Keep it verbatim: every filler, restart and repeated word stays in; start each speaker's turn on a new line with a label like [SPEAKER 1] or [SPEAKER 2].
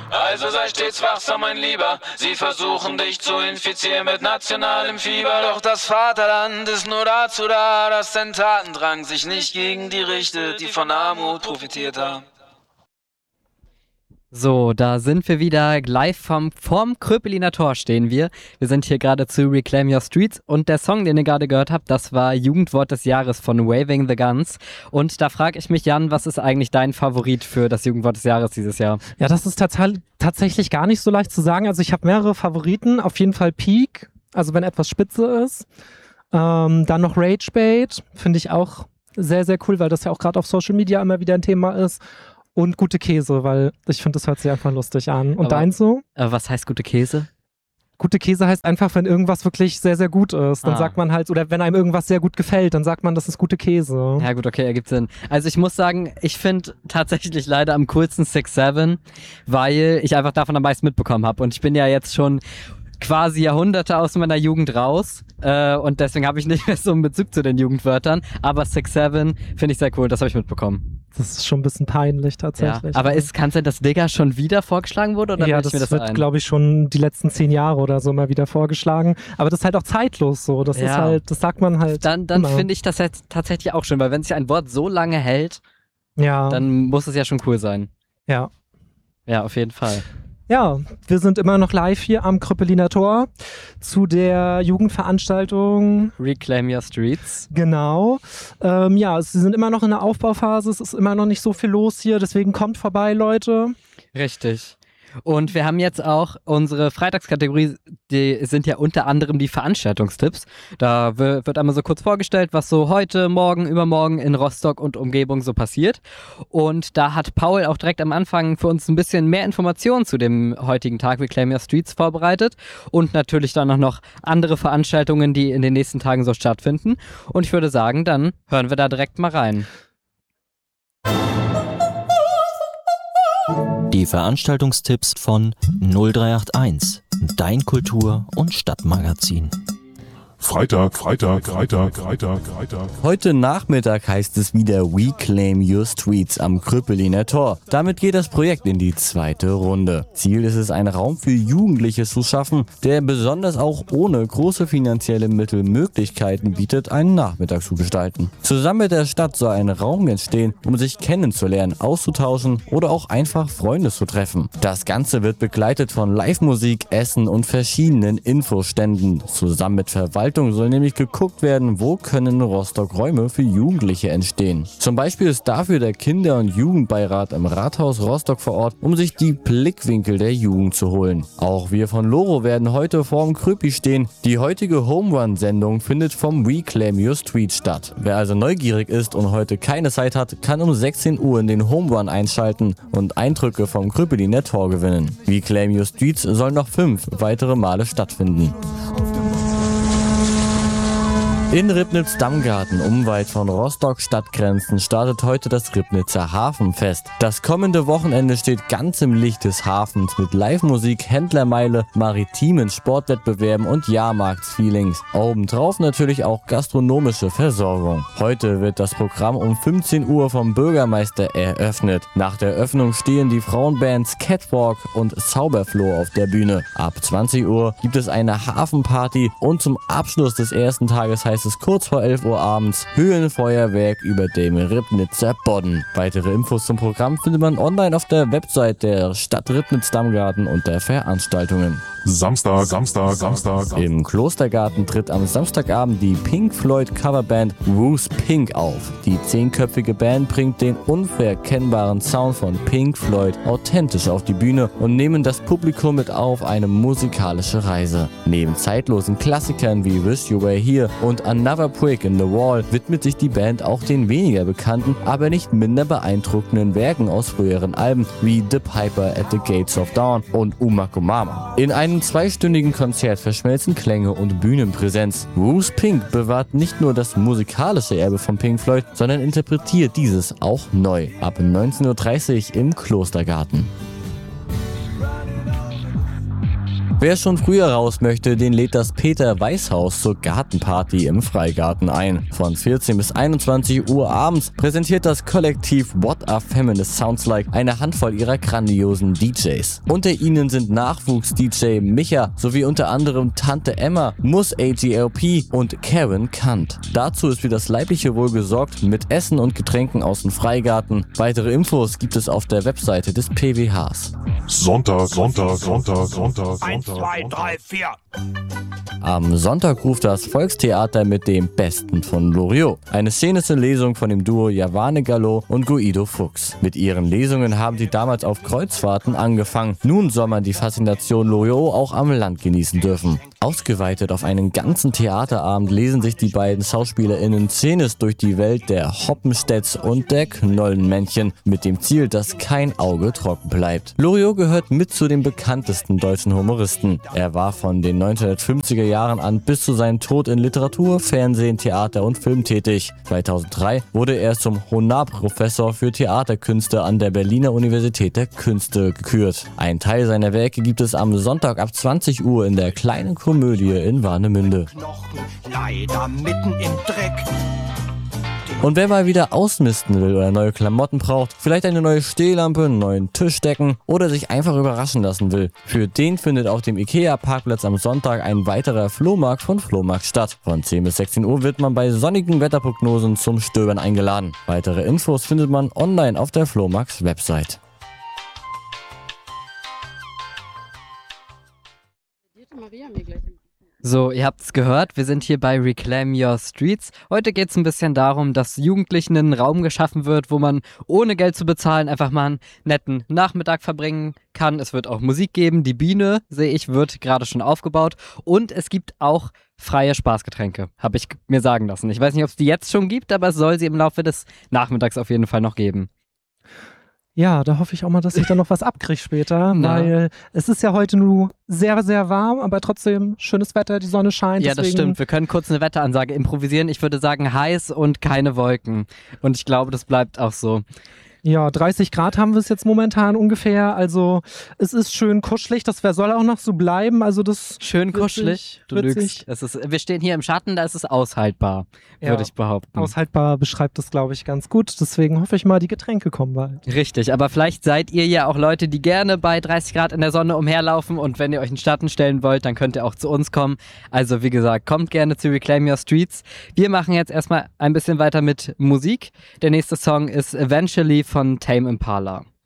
[SPEAKER 1] Also sei stets wachsam, mein Lieber. Sie versuchen dich zu infizieren mit nationalem Fieber. Doch das Vaterland ist nur dazu da, dass dein Tatendrang sich nicht gegen die richtet, die von Armut profitiert haben.
[SPEAKER 2] So, da sind wir wieder live vom, vorm Kröpeliner Tor stehen wir. Wir sind hier gerade zu Reclaim Your Streets und der Song, den ihr gerade gehört habt, das war Jugendwort des Jahres von Waving the Guns. Und da frage ich mich, Jan, was ist eigentlich dein Favorit für das Jugendwort des Jahres dieses Jahr?
[SPEAKER 3] Ja, das ist tats- tatsächlich gar nicht so leicht zu sagen. Also ich habe mehrere Favoriten. Auf jeden Fall Peak, also wenn etwas spitze ist. Ähm, dann noch Ragebait, finde ich auch sehr, sehr cool, weil das ja auch gerade auf Social Media immer wieder ein Thema ist. Und gute Käse, weil ich finde, das hört sich einfach lustig an. Und
[SPEAKER 2] Aber,
[SPEAKER 3] dein so?
[SPEAKER 2] Äh, was heißt gute Käse?
[SPEAKER 3] Gute Käse heißt einfach, wenn irgendwas wirklich sehr, sehr gut ist. Dann
[SPEAKER 2] Ah.
[SPEAKER 3] sagt man halt, oder wenn einem irgendwas sehr gut gefällt, dann sagt man, das ist gute Käse.
[SPEAKER 2] Ja gut, okay, ergibt Sinn. Also ich muss sagen, ich finde tatsächlich leider am coolsten six seven, weil ich einfach davon am meisten mitbekommen habe. Und ich bin ja jetzt schon quasi Jahrhunderte aus meiner Jugend raus äh, und deswegen habe ich nicht mehr so einen Bezug zu den Jugendwörtern. Aber six seven finde ich sehr cool, das habe ich mitbekommen.
[SPEAKER 3] Das ist schon ein bisschen peinlich tatsächlich.
[SPEAKER 2] Ja, aber ist, kann es sein, dass Digger schon wieder vorgeschlagen wurde? Oder
[SPEAKER 3] ja,
[SPEAKER 2] bilde
[SPEAKER 3] das,
[SPEAKER 2] ich mir das
[SPEAKER 3] wird,
[SPEAKER 2] ein?
[SPEAKER 3] glaube ich, schon die letzten zehn Jahre oder so mal wieder vorgeschlagen. Aber das ist halt auch zeitlos so. Das
[SPEAKER 2] Ja.
[SPEAKER 3] ist halt, das sagt man halt.
[SPEAKER 2] Dann, dann
[SPEAKER 3] immer.
[SPEAKER 2] finde ich das jetzt tatsächlich auch schön, weil wenn sich ein Wort so lange hält,
[SPEAKER 3] Ja,
[SPEAKER 2] dann muss es ja schon cool sein.
[SPEAKER 3] ja.
[SPEAKER 2] Ja, auf jeden Fall.
[SPEAKER 3] Ja, wir sind immer noch live hier am Kröpeliner Tor zu der Jugendveranstaltung.
[SPEAKER 2] Reclaim Your Streets.
[SPEAKER 3] Genau. Ähm, ja, sie sind immer noch in der Aufbauphase. Es ist immer noch nicht so viel los hier. Deswegen kommt vorbei, Leute.
[SPEAKER 2] Richtig. Und wir haben jetzt auch unsere Freitagskategorie, die sind ja unter anderem die Veranstaltungstipps. Da wird einmal so kurz vorgestellt, was so heute, morgen, übermorgen in Rostock und Umgebung so passiert. Und da hat Paul auch direkt am Anfang für uns ein bisschen mehr Informationen zu dem heutigen Tag Reclaim Your Streets vorbereitet. Und natürlich dann auch noch andere Veranstaltungen, die in den nächsten Tagen so stattfinden. Und ich würde sagen, dann hören wir da direkt mal rein.
[SPEAKER 4] Die Veranstaltungstipps von null drei acht eins, dein Kultur- und Stadtmagazin.
[SPEAKER 5] Freitag, Freitag, Freitag, Freitag, Freitag.
[SPEAKER 4] Heute Nachmittag heißt es wieder Reclaim Your Streets am Kröpeliner Tor. Damit geht das Projekt in die zweite Runde. Ziel ist es, einen Raum für Jugendliche zu schaffen, der besonders auch ohne große finanzielle Mittel Möglichkeiten bietet, einen Nachmittag zu gestalten. Zusammen mit der Stadt soll ein Raum entstehen, um sich kennenzulernen, auszutauschen oder auch einfach Freunde zu treffen. Das Ganze wird begleitet von Live-Musik, Essen und verschiedenen Infoständen. Zusammen mit Verwaltung soll nämlich geguckt werden, wo können in Rostock Räume für Jugendliche entstehen. Zum Beispiel ist dafür der Kinder- und Jugendbeirat im Rathaus Rostock vor Ort, um sich die Blickwinkel der Jugend zu holen. Auch wir von Loro werden heute vorm Kröpi stehen. Die heutige Home Run-Sendung findet vom Reclaim Your Street statt. Wer also neugierig ist und heute keine Zeit hat, kann um sechzehn Uhr in den Home Run einschalten und Eindrücke vom Kröpeliner Tor gewinnen. Reclaim Your Streets soll noch fünf weitere Male stattfinden. In Ribnitz-Dammgarten, unweit von Rostock-Stadtgrenzen, startet heute das Ribnitzer Hafenfest. Das kommende Wochenende steht ganz im Licht des Hafens mit Live-Musik, Händlermeile, maritimen Sportwettbewerben und Jahrmarktsfeelings. Obendrauf natürlich auch gastronomische Versorgung. Heute wird das Programm um fünfzehn Uhr vom Bürgermeister eröffnet. Nach der Eröffnung stehen die Frauenbands Catwalk und Zauberfloh auf der Bühne. Ab zwanzig Uhr gibt es eine Hafenparty und zum Abschluss des ersten Tages heißt es kurz vor elf Uhr abends Höhenfeuerwerk über dem Ribnitzer Bodden. Weitere Infos zum Programm findet man online auf der Website der Stadt Ribnitz-Dammgarten unter Veranstaltungen.
[SPEAKER 5] Samstag, Samstag, Samstag.
[SPEAKER 4] Im Klostergarten tritt am Samstagabend die Pink Floyd Coverband Bruce Pink auf. Die zehnköpfige Band bringt den unverkennbaren Sound von Pink Floyd authentisch auf die Bühne und nehmen das Publikum mit auf eine musikalische Reise. Neben zeitlosen Klassikern wie Wish You Were Here und Another Brick in the Wall widmet sich die Band auch den weniger bekannten, aber nicht minder beeindruckenden Werken aus früheren Alben wie The Piper at the Gates of Dawn und Umakumama. In einem zweistündigen Konzert verschmelzen Klänge und Bühnenpräsenz. Bruce Pink bewahrt nicht nur das musikalische Erbe von Pink Floyd, sondern interpretiert dieses auch neu. Ab neunzehn Uhr dreißig im Klostergarten. Wer schon früher raus möchte, den lädt das Peter-Weiß-Haus zur Gartenparty im Freigarten ein. Von vierzehn bis einundzwanzig Uhr abends präsentiert das Kollektiv What a Feminist Sounds Like eine Handvoll ihrer grandiosen D Js. Unter ihnen sind Nachwuchs-D J Micha sowie unter anderem Tante Emma, Muss A G L P und Karen Kant. Dazu ist für das leibliche Wohl gesorgt mit Essen und Getränken aus dem Freigarten. Weitere Infos gibt es auf der Webseite des P W Hs.
[SPEAKER 5] Sonntag, Sonntag, Sonntag, Sonntag,
[SPEAKER 6] Eins,
[SPEAKER 5] Sonntag.
[SPEAKER 6] zwei, drei, vier.
[SPEAKER 4] Am Sonntag ruft das Volkstheater mit dem Besten von Loriot. Eine szenische Lesung von dem Duo Javane Gallo und Guido Fuchs. Mit ihren Lesungen haben sie damals auf Kreuzfahrten angefangen. Nun soll man die Faszination Loriot auch am Land genießen dürfen. Ausgeweitet auf einen ganzen Theaterabend lesen sich die beiden SchauspielerInnen szenisch durch die Welt der Hoppenstedts und der Knollenmännchen mit dem Ziel, dass kein Auge trocken bleibt. Loriot gehört mit zu den bekanntesten deutschen Humoristen. Er war von den neunzehnhundertfünfziger Jahren an bis zu seinem Tod in Literatur, Fernsehen, Theater und Film tätig. zweitausenddrei wurde er zum Honorarprofessor für Theaterkünste an der Berliner Universität der Künste gekürt. Ein Teil seiner Werke gibt es am Sonntag ab zwanzig Uhr in der Kleinen Komödie in Warnemünde.
[SPEAKER 6] Knochen, leider mitten im Dreck.
[SPEAKER 4] Und wer mal wieder ausmisten will oder neue Klamotten braucht, vielleicht eine neue Stehlampe, einen neuen Tischdecken oder sich einfach überraschen lassen will, für den findet auf dem Ikea-Parkplatz am Sonntag ein weiterer Flohmarkt von Flohmarkt statt. Von zehn bis sechzehn Uhr wird man bei sonnigen Wetterprognosen zum Stöbern eingeladen. Weitere Infos findet man online auf der Flohmarkt-Website.
[SPEAKER 2] So, ihr habt es gehört, wir sind hier bei Reclaim Your Streets. Heute geht es ein bisschen darum, dass Jugendlichen ein Raum geschaffen wird, wo man ohne Geld zu bezahlen einfach mal einen netten Nachmittag verbringen kann. Es wird auch Musik geben, die Biene, sehe ich, wird gerade schon aufgebaut. Und es gibt auch freie Spaßgetränke, habe ich mir sagen lassen. Ich weiß nicht, ob es die jetzt schon gibt, aber es soll sie im Laufe des Nachmittags auf jeden Fall noch geben.
[SPEAKER 3] Ja, da hoffe ich auch mal, dass ich da noch was abkriege später,
[SPEAKER 2] Na.
[SPEAKER 3] weil es ist ja heute nur sehr, sehr warm, aber trotzdem schönes Wetter, die Sonne scheint.
[SPEAKER 2] Ja, das
[SPEAKER 3] deswegen,
[SPEAKER 2] stimmt. Wir können kurz eine Wetteransage improvisieren. Ich würde sagen heiß und keine Wolken. Und ich glaube, das bleibt auch so.
[SPEAKER 3] Ja, dreißig Grad haben wir es jetzt momentan ungefähr. Also es ist schön kuschelig. Das wär- soll auch noch so bleiben. Also das
[SPEAKER 2] Schön
[SPEAKER 3] Witzig,
[SPEAKER 2] kuschelig. Du
[SPEAKER 3] witzig.
[SPEAKER 2] lügst. Es ist, wir stehen hier im Schatten, da ist es aushaltbar,
[SPEAKER 3] Ja.
[SPEAKER 2] würde ich behaupten.
[SPEAKER 3] aushaltbar beschreibt das, glaube ich, ganz gut. Deswegen hoffe ich mal, die Getränke kommen bald.
[SPEAKER 2] Richtig, aber vielleicht seid ihr ja auch Leute, die gerne bei dreißig Grad in der Sonne umherlaufen und wenn ihr euch in den Schatten stellen wollt, dann könnt ihr auch zu uns kommen. Also wie gesagt, kommt gerne zu Reclaim Your Streets. Wir machen jetzt erstmal ein bisschen weiter mit Musik. Der nächste Song ist Eventually von Tame Impala.